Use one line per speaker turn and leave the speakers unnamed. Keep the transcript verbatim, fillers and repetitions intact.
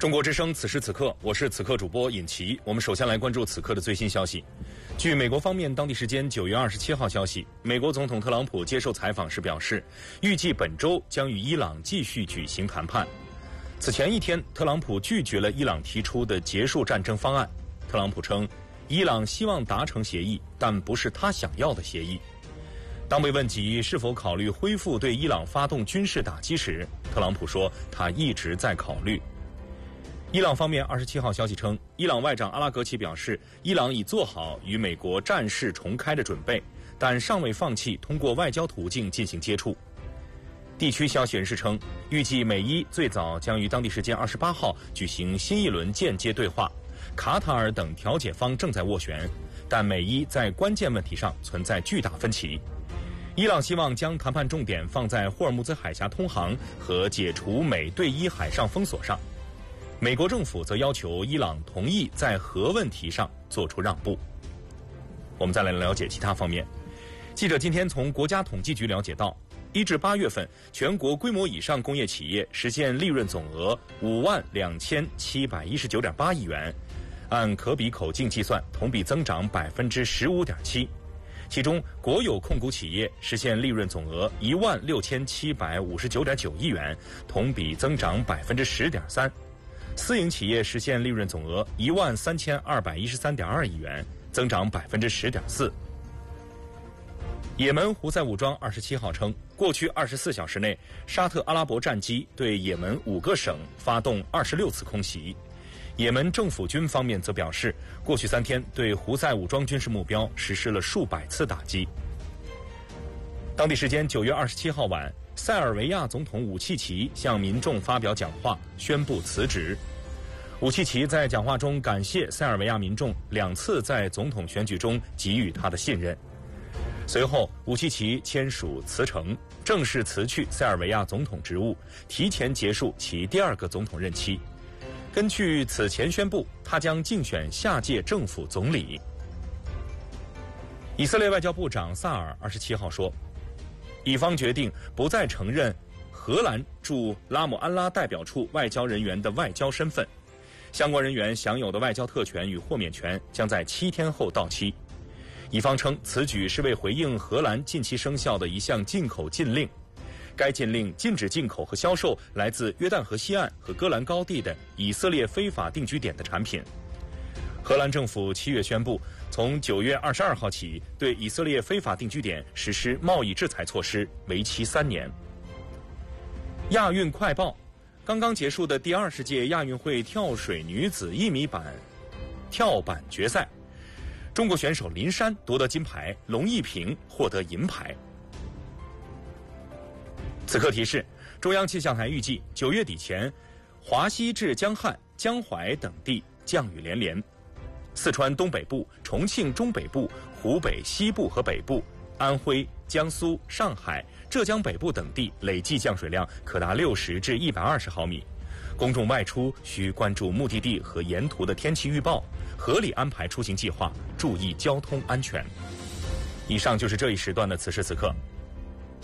中国之声，此时此刻，我是此刻主播尹奇。我们首先来关注此刻的最新消息。据美国方面当地时间九月二十七号消息，美国总统特朗普接受采访时表示，预计本周将与伊朗继续举行谈判。此前一天，特朗普拒绝了伊朗提出的结束战争方案。特朗普称，伊朗希望达成协议，但不是他想要的协议。当被问及是否考虑恢复对伊朗发动军事打击时，特朗普说他一直在考虑。伊朗方面二十七号消息称，伊朗外长阿拉格齐表示，伊朗已做好与美国战事重开的准备，但尚未放弃通过外交途径进行接触。地区消息人士称，预计美伊最早将于当地时间二十八号举行新一轮间接对话，卡塔尔等调解方正在斡旋，但美伊在关键问题上存在巨大分歧。伊朗希望将谈判重点放在霍尔木兹海峡通航和解除美对伊海上封锁上，美国政府则要求伊朗同意在核问题上做出让步。我们再来了解其他方面。记者今天从国家统计局了解到，一至八月份，全国规模以上工业企业实现利润总额五万两千七百一十九点八亿元，按可比口径计算，同比增长百分之十五点七。其中，国有控股企业实现利润总额一万六千七百五十九点九亿元，同比增长百分之十点三。私营企业实现利润总额一万三千二百一十三点二亿元，增长百分之十点四。也门胡塞武装二十七号称，过去二十四小时内，沙特阿拉伯战机对也门五个省发动二十六次空袭。也门政府军方面则表示，过去三天对胡塞武装军事目标实施了数百次打击。当地时间九月二十七号晚，塞尔维亚总统武契奇向民众发表讲话，宣布辞职。武契奇在讲话中感谢塞尔维亚民众两次在总统选举中给予他的信任。随后，武契奇签署辞呈，正式辞去塞尔维亚总统职务，提前结束其第二个总统任期。根据此前宣布，他将竞选下届政府总理。以色列外交部长萨尔二十七号说，以方决定不再承认荷兰驻拉姆安拉代表处外交人员的外交身份，相关人员享有的外交特权与豁免权将在七天后到期。以方称，此举是为回应荷兰近期生效的一项进口禁令。该禁令禁止进口和销售来自约旦河西岸和戈兰高地的以色列非法定居点的产品。荷兰政府七月宣布，从九月二十二号起，对以色列非法定居点实施贸易制裁措施，为期三年。亚运快报，刚刚结束的第二十届亚运会跳水女子一米板跳板决赛，中国选手林珊夺得金牌，龙一平获得银牌。此刻提示，中央气象台预计九月底前，华西至江汉、江淮等地降雨连连，四川东北部、重庆中北部、湖北西部和北部、安徽、江苏、上海、浙江北部等地累计降水量可达六十至一百二十毫米。公众外出需关注目的地和沿途的天气预报，合理安排出行计划，注意交通安全。以上就是这一时段的此时此刻。